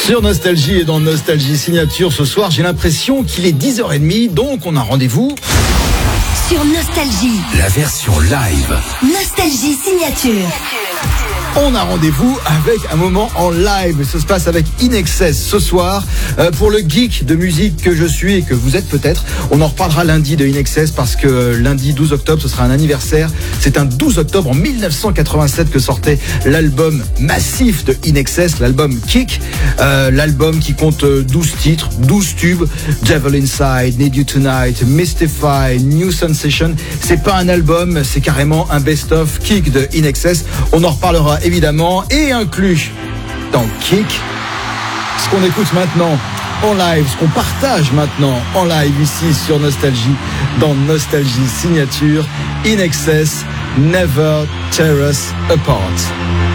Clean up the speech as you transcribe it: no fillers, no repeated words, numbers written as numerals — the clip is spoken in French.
Sur Nostalgie et dans Nostalgie Signature, ce soir, j'ai l'impression qu'il est 10h30, donc on a rendez-vous sur Nostalgie. La version live. Nostalgie Signature. On a rendez-vous avec un moment en live. Ça se passe avec In Excess ce soir. Pour le geek de musique que je suis et que vous êtes peut-être, on en reparlera lundi de In Excess parce que lundi 12 octobre, ce sera un anniversaire. C'est un 12 octobre en 1987 que sortait l'album massif de In Excess, l'album Kick. L'album qui compte 12 titres, 12 tubes. Devil Inside, Need You Tonight, Mystify, New Sensation. C'est pas un album, c'est carrément un best-of Kick de In Excess. On en reparlera évidemment, et inclus dans Kick, ce qu'on écoute maintenant en live, ce qu'on partage maintenant en live ici sur Nostalgie, dans Nostalgie Signature, In Excess, Never Tear Us Apart.